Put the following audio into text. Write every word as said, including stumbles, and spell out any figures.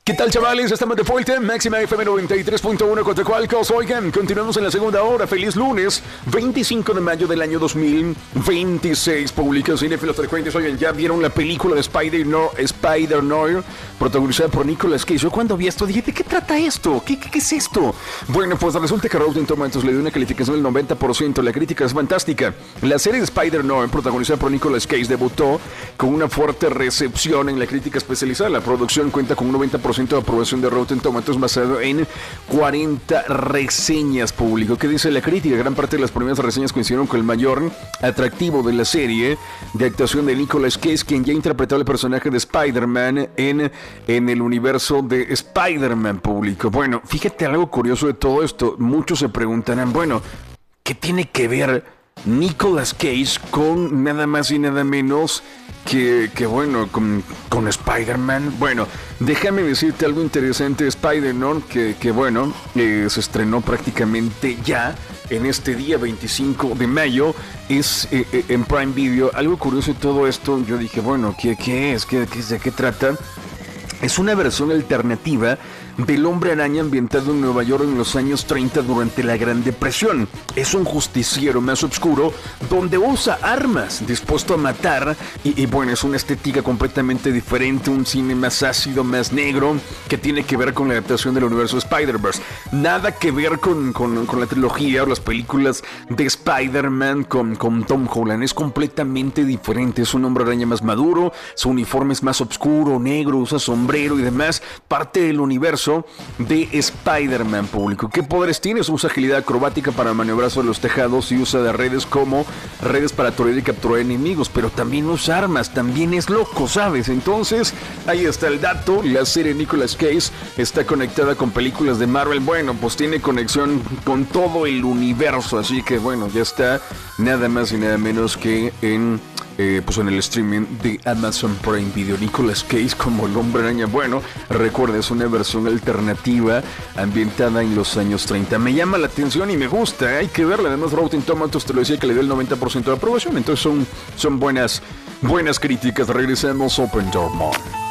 ¿Qué tal, chavales? Estamos de vuelta, Máxima F M noventa y tres punto uno Coatzacoalcos. Oigan, continuamos en la segunda hora. Feliz lunes, veinticinco de mayo del año dos mil veintiséis. Públicos cinéfilos frecuentes. Oigan, ¿ya vieron la película de Spider-No, Spider-Noir, protagonizada por Nicolas Cage? Yo cuando vi esto dije, ¿de qué trata esto? ¿Qué, qué, qué es esto? Bueno, pues resulta que Rotten Tomatoes le dio una calificación del noventa por ciento. La crítica es fantástica. La serie de Spider-Noir, protagonizada por Nicolas Cage, debutó con una fuerte recepción en la crítica especializada. La producción cuenta con un noventa por ciento de aprobación de Rotten Tomatoes basado en cuarenta reseñas, público. ¿Qué dice la crítica? Gran parte de las primeras reseñas coincidieron con el mayor atractivo de la serie de actuación de Nicolas Cage, quien ya interpretó el personaje de Spider-Man en, en el universo de Spider-Man, público. Bueno, fíjate algo curioso de todo esto. Muchos se preguntarán, bueno, ¿qué tiene que ver Nicolas Cage con nada más y nada menos que, que bueno, con, con Spider-Man? Bueno, déjame decirte algo interesante. Spider-Man, que, que bueno, eh, se estrenó prácticamente ya en este día veinticinco de mayo, es eh, eh, en Prime Video. Algo curioso de todo esto, yo dije, bueno, ¿qué, qué es? ¿Qué, qué, ¿De qué trata? Es una versión alternativa del Hombre Araña ambientado en Nueva York en los años treinta durante la Gran Depresión. Es un justiciero más oscuro donde usa armas, dispuesto a matar, y, y bueno, es una estética completamente diferente, un cine más ácido, más negro, que tiene que ver con la adaptación del universo Spider-Verse. Nada que ver con, con, con la trilogía o las películas de Spider-Man con, con Tom Holland. Es completamente diferente. Es un Hombre Araña más maduro, su uniforme es más oscuro, negro, usa sombrero y demás, parte del universo de Spider-Man, público. ¿Qué poderes tiene? Usa agilidad acrobática para maniobrar sobre los tejados y usa de redes como redes para aturdir y capturar enemigos, pero también usa armas, también es loco, ¿sabes? Entonces, ahí está el dato. La serie Nicolas Cage está conectada con películas de Marvel. Bueno, pues tiene conexión con todo el universo, así que bueno, ya está nada más y nada menos que en Eh, pues en el streaming de Amazon Prime Video. Nicolas Cage como el Hombre Araña. Bueno, recuerda, es una versión alternativa ambientada en los años treinta. Me llama la atención y me gusta, hay que verla. Además, Rotten Tomatoes te lo decía que le dio el noventa por ciento de aprobación. Entonces son, son buenas, buenas críticas. Regresamos, Open Door Mall.